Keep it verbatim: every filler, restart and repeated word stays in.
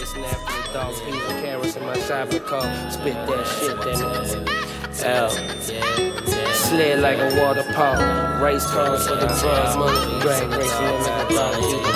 chasing after the dogs, peas and carrots in my cyber car. Spit that shit, then L. Slid like a water park. Race cars for the drug money. Drag racing in the dark.